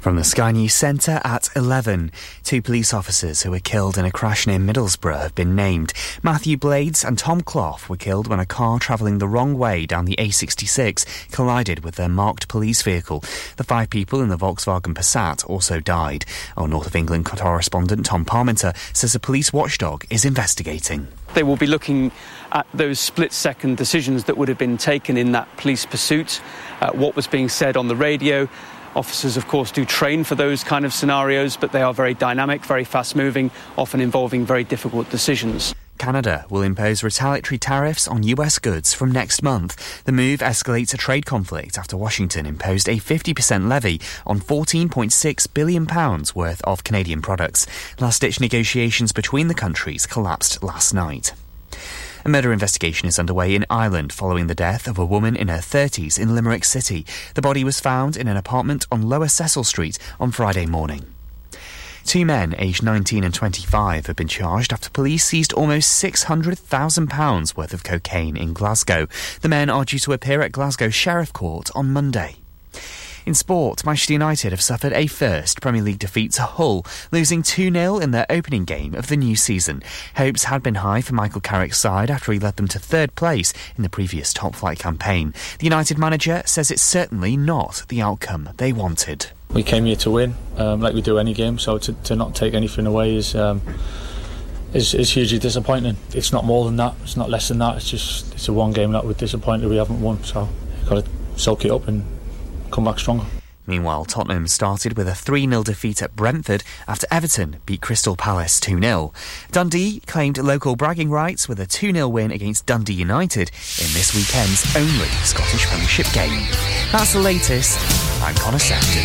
From the Sky News Centre at 11, 2 police officers who were killed in a crash near Middlesbrough have been named. Matthew Blades and Tom Clough were killed when a car travelling the wrong way down the A66 collided with their marked police vehicle. The 5 people in the Volkswagen Passat also died. Our North of England correspondent Tom Parmenter says a police watchdog is investigating. They will be looking at those split-second decisions that would have been taken in that police pursuit, what was being said on the radio. Officers, of course, do train for those kind of scenarios, but they are very dynamic, very fast-moving, often involving very difficult decisions. Canada will impose retaliatory tariffs on US goods from next month. The move escalates a trade conflict after Washington imposed a 50% levy on £14.6 billion worth of Canadian products. Last-ditch negotiations between the countries collapsed last night. A murder investigation is underway in Ireland following the death of a woman in her 30s in Limerick City. The body was found in an apartment on Lower Cecil Street on Friday morning. 2 men, aged 19 and 25, have been charged after police seized almost £600,000 worth of cocaine in Glasgow. The men are due to appear at Glasgow Sheriff Court on Monday. In sport, Manchester United have suffered a first Premier League defeat to Hull, losing 2-0 in their opening game of the new season. Hopes had been high for Michael Carrick's side after he led them to 3rd place in the previous top-flight campaign. The United manager says it's certainly not the outcome they wanted. We came here to win, like we do any game, so to not take anything away is hugely disappointing. It's not more than that, it's not less than that, it's a one game that we're disappointed we haven't won, so we've got to soak it up and come back stronger. Meanwhile, Tottenham started with a 3-0 defeat at Brentford after Everton beat Crystal Palace 2-0. Dundee claimed local bragging rights with a 2-0 win against Dundee United in this weekend's only Scottish Premiership game. That's the latest. I'm Connor Sefton.